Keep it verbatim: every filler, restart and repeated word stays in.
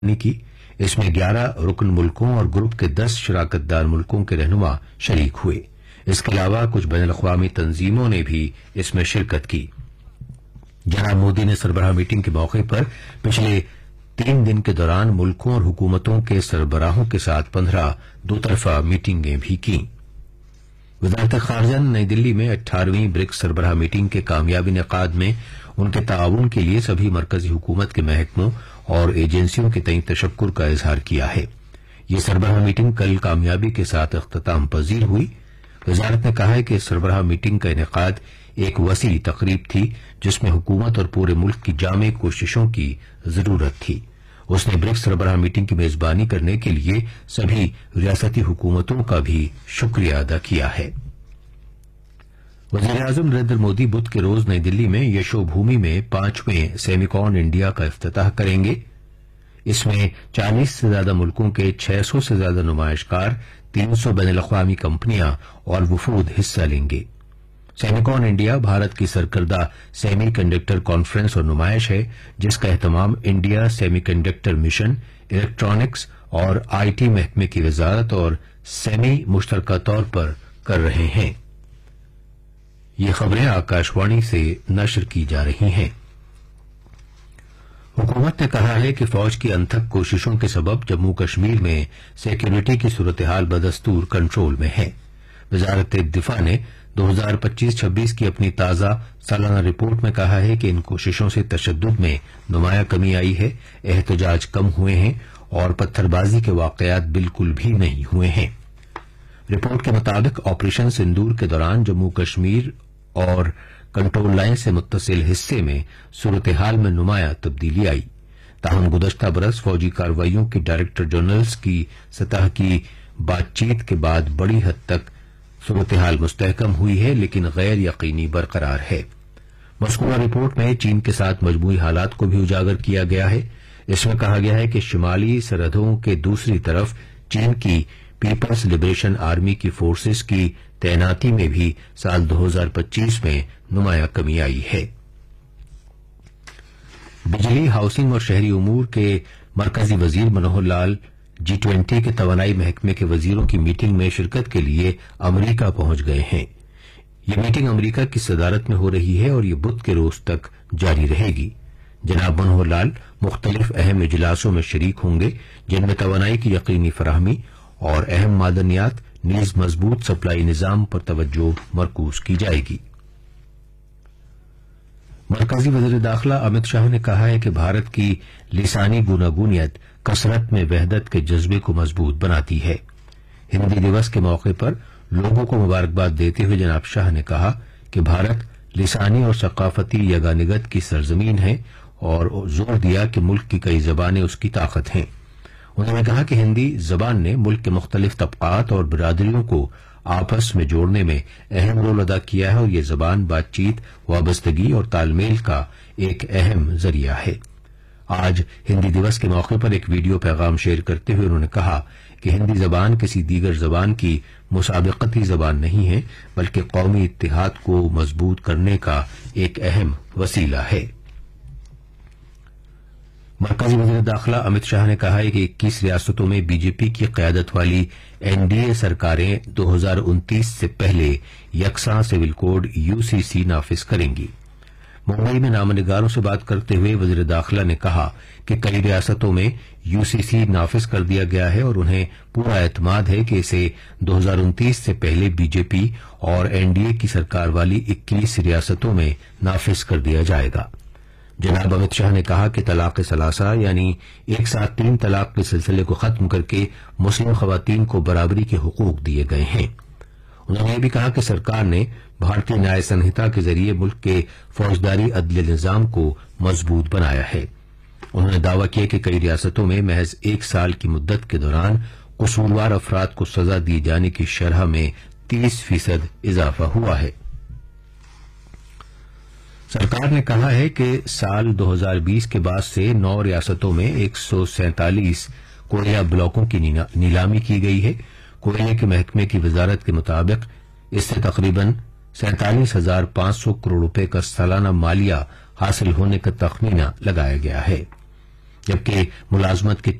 की। इसमें ग्यारह रुकन मुल्कों और ग्रुप के दस शराकत दार मुल्कों के रहनुमा शरीक हुए। इसके अलावा कुछ बैनुल अक़वामी तंजीमों ने भी इसमें शिरकत की। जनाब मोदी ने सरबराह मीटिंग के मौके पर पिछले तीन दिन के दौरान मुल्कों और हुकूमतों के सरबराहों के साथ पंद्रह दो तरफा मीटिंगें भी की। वज़ारत ख़ारिजा ने नई दिल्ली में अट्ठारहवीं ब्रिक्स सरबराह मीटिंग के कामयाबी इनेकाद में उनके ताउन के लिए सभी मरकजी हुकूमत के महकमों और एजेंसियों के तईं तशक्कुर का इजहार किया है। ये सरबराह मीटिंग कल कामयाबी के साथ इख्तिताम पजीर हुई। वजारत ने कहा है कि सरबराह मीटिंग का इनेकाद एक वसी तकरीब थी जिसमें हुकूमत और पूरे मुल्क की जामे कोशिशों की जरूरत थी। उसने ब्रिक्स सरबराह मीटिंग की मेजबानी करने के लिए सभी रियासती हुकूमतों का भी शुक्रिया अदा किया है। वज़ीर आज़म नरेंद्र मोदी बुध के रोज नई दिल्ली में यशोभूमि में पांचवें सेमिकॉन इंडिया का इफ्तिताह करेंगे। इसमें चालीस से ज्यादा मुल्कों के छह सौ से ज्यादा नुमाइशकार, तीन सौ बैनुल अक़वामी कंपनियां और वफूद हिस्सा लेंगे। सेमिकॉन इंडिया भारत की सरकर्दा सेमी कंडक्टर कॉन्फ्रेंस और नुमाइश है जिसका एहतमाम India semi conductor mission, electronics और आईटी महकमे की वजारत और सेमी मुश्तरका तौर पर कर रहे हैं। ये खबरें आकाशवाणी से नशर की जा रही हैं। हुकूमत ने कहा है कि फौज की अनथक कोशिशों के सबब जम्मू कश्मीर में सिक्योरिटी की सूरत हाल बदस्तूर कंट्रोल में है। वजारत दिफा ने दो हजार पच्चीस छब्बीस की अपनी ताजा सालाना रिपोर्ट में कहा है कि इन कोशिशों से तशद्दुद में नुमाया कमी आई है, एहतजाज कम हुए हैं और पत्थरबाजी के वाकयात बिल्कुल भी नहीं हुए हैं। रिपोर्ट के मुताबिक ऑपरेशन सिंदूर के दौरान जम्मू कश्मीर और कंट्रोल लाइन से मुत्तसिल हिस्से में सूरत हाल में नुमाया तब्दीली आई। ताहम गुज़श्ता बरस फौजी कार्रवाइयों की डायरेक्टर जनरल्स की सतह की बातचीत के बाद बड़ी हद तक सूरत हाल मुस्तहकम हुई है, लेकिन गैर यकीनी बरकरार है। मज़कूरा रिपोर्ट में चीन के साथ मजमूई हालात को भी उजागर किया गया है। इसमें कहा गया है कि शिमाली सरहदों के दूसरी तरफ चीन की पीपल्स लिबरेशन आर्मी की फोर्सेस की तैनाती में भी साल दो हजार पच्चीस में नुमाया कमी आई है। बिजली, हाउसिंग और शहरी उमूर के मरकजी वजीर मनोहर लाल जी ट्वेंटी के तवानाई महकमे के वजीरों की मीटिंग में शिरकत के लिए अमरीका पहुंच गए हैं। यह मीटिंग अमरीका की सदारत में हो रही है और ये बुध के रोज तक जारी रहेगी। जनाब मनोहर लाल मुख्तलिफ अहम इजलासों में शरीक होंगे जिनमें तवानाई की यकीनी फराहमी और अहम मादनियात नीज मजबूत सप्लाई निजाम पर तवज्जो मरकूज की जाएगी। मरकजी वज़ीर दाखिला अमित शाह ने कहा है कि भारत की लिसानी गूनागूनियत कसरत में वहदत के जज्बे को मजबूत बनाती है। हिंदी दिवस के मौके पर लोगों को मुबारकबाद देते हुए जनाब शाह ने कहा कि भारत लिसानी और सकाफती यगानिगत की सरजमीन है और जोर दिया कि मुल्क की कई जबानें उसकी ताकत हैं। उन्होंने कहा कि हिंदी जबान ने मुल्क के मुख्तलिफ तबकात और बिरादरियों को आपस में जोड़ने में अहम रोल अदा किया है और ये जबान बातचीत, वाबस्तगी और तालमेल का एक अहम जरिया है। आज हिंदी दिवस के मौके पर एक वीडियो पैगाम शेयर करते हुए उन्होंने कहा कि हिंदी जबान किसी दीगर जबान की मुसाबिकती जबान नहीं है बल्कि कौमी इत्तिहाद को मजबूत करने का एक अहम वसीला है। मरकजी वज़ीर दाखिला अमित शाह ने कहा है कि इक्कीस रियासतों में बीजेपी की क़यादत वाली एनडीए सरकारें दो हजार उनतीस से पहले यकसां सिविल कोड यूसीसी नाफिज करेंगी। मुंबई में नामनिगारों से बात करते हुए वज़ीर दाखिला ने कहा कि कई रियासतों में यूसीसी नाफिज कर दिया गया है और उन्हें पूरा एतमाद है कि इसे दो हजार उनतीस से पहले बीजेपी और एनडीए की सरकार वाली इक्कीस रियासतों में नाफिज कर दिया जाएगा। जनाब अमित शाह ने कहा कि तलाक सलासा यानी एक साथ तीन तलाक के सिलसिले को खत्म करके मुस्लिम खवातीन को बराबरी के हुकूक दिए गए हैं। उन्होंने यह भी कहा कि सरकार ने भारतीय न्याय संहिता के जरिए मुल्क के फौजदारी अदल निजाम को मजबूत बनाया है। उन्होंने दावा किया कि कई रियासतों में महज एक साल की मुद्दत के दौरान कसूरवार अफराद को सजा दिए जाने की शरह में तीस फीसद इजाफा हुआ है। सरकार ने कहा है कि साल दो हजार बीस के बाद से नौ रियासतों में एक सौ सैंतालीस कोयला ब्लॉकों की नीलामी की गई है। कोयले के महकमे की वजारत के मुताबिक इससे तकरीबन सैंतालीस हजार पांच सौ करोड़ रुपए का सालाना मालिया हासिल होने का तखमीना लगाया गया है। जबकि मुलाजमत के